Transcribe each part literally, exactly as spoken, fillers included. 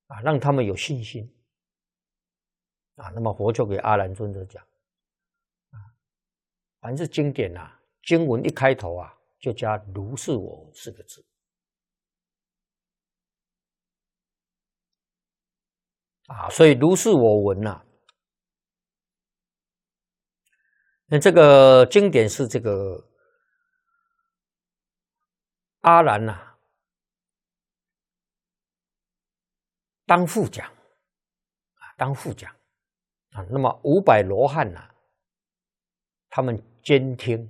啊，让他们有信心啊。那么佛就给阿难尊者讲啊，凡是经典啊，经文一开头啊，就加如是我闻四个字啊，所以如是我闻呐、啊。那这个经典是这个阿难呐、啊，当副讲啊，当副讲啊。那么五百罗汉呐、啊，他们监听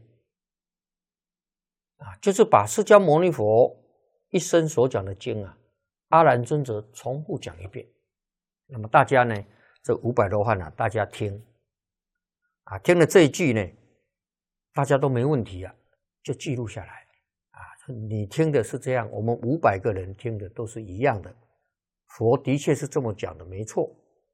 啊，就是把释迦牟尼佛一生所讲的经啊，阿难尊者重复讲一遍。那么大家呢，这五百罗汉啊，大家听啊，听了这一句呢，大家都没问题啊，就记录下来啊。你听的是这样，我们五百个人听的都是一样的，佛的确是这么讲的，没错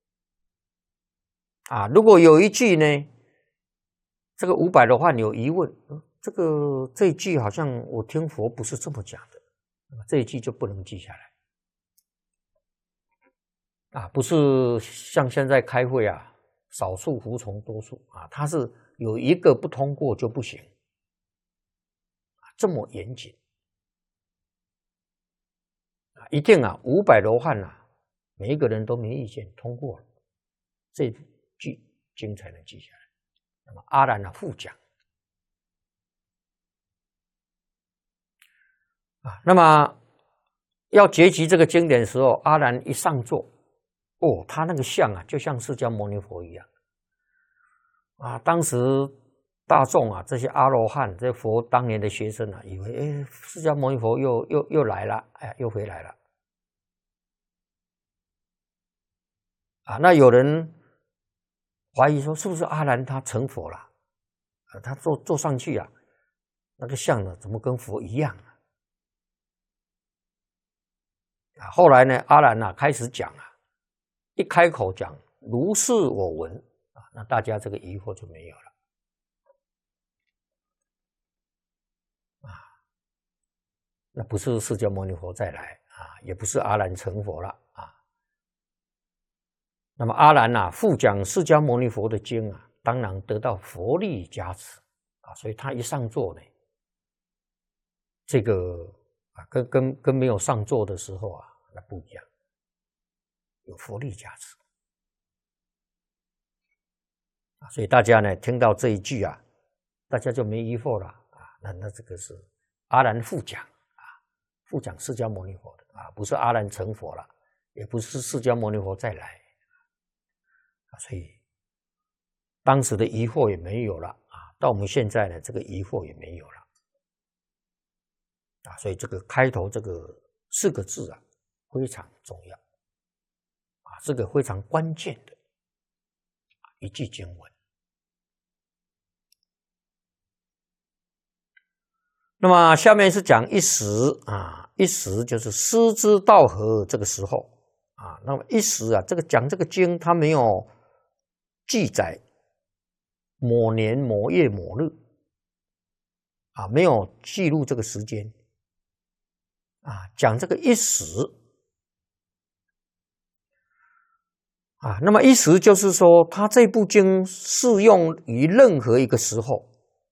啊。如果有一句呢，这个五百罗汉有疑问，这个这一句好像我听佛不是这么讲的，这一句就不能记下来啊。不是像现在开会啊，少数服从多数啊，它是有一个不通过就不行，这么严谨啊，一定啊，五百罗汉啊，每一个人都没意见，通过了，这句经才能记下来。那么阿难啊，复讲啊，那么要结集这个经典的时候，阿难一上座，哦，他那个像啊，就像释迦牟尼佛一样啊。当时大众啊，这些阿罗汉，这佛当年的学生啊，以为哎，释迦牟尼佛又又又来了，哎，又回来了啊。那有人怀疑说，是不是阿难他成佛了？啊，他坐坐上去啊，那个像呢，怎么跟佛一样啊？啊，后来呢，阿难啊开始讲啊，一开口讲如是我闻啊，那大家这个疑惑就没有了啊。那不是释迦牟尼佛再来啊，也不是阿难成佛了啊。那么阿难啊，复讲释迦牟尼佛的经啊，当然得到佛力加持啊，所以他一上座呢，这个啊，跟跟跟没有上座的时候啊，那不一样，有佛力加持啊，所以大家呢听到这一句啊，大家就没疑惑了啊。那那这个是阿难复讲啊，复讲释迦牟尼佛的啊，不是阿难成佛了，也不是释迦牟尼佛再来。所以当时的疑惑也没有了啊，到我们现在呢，这个疑惑也没有了啊。所以这个开头这个四个字啊，非常重要啊，这个非常关键的一句经文。那么下面是讲一时啊，一时就是师之道合这个时候啊。那么一时啊，这个讲这个经，它没有记载某年某月某日啊，没有记录这个时间啊，讲这个一时啊。那么一时就是说，他这部经适用于任何一个时候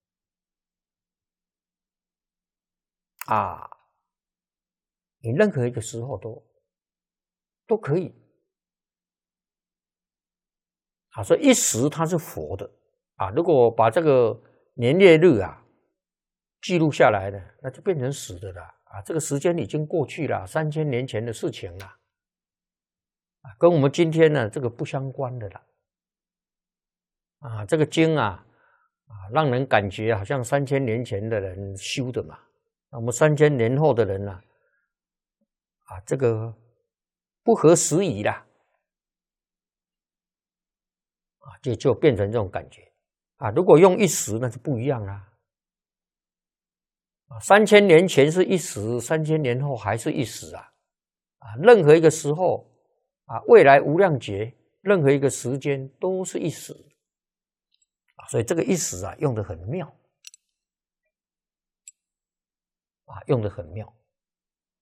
啊，你任何一个时候都都可以啊。所以一时它是佛的啊，如果把这个年月日啊记录下来呢，那就变成死的了啊。这个时间已经过去了，三千年前的事情了啊，跟我们今天呢这个不相关的了啊。这个经啊啊，让人感觉好像三千年前的人修的嘛，那我们三千年后的人呢啊，这个不合时宜啦啊，就就变成这种感觉啊。如果用一时，那就不一样啦。啊，三千年前是一时，三千年后还是一时啊！啊，任何一个时候啊，未来无量劫，任何一个时间都是一时啊。所以这个一时啊，用得很妙啊，用得很妙。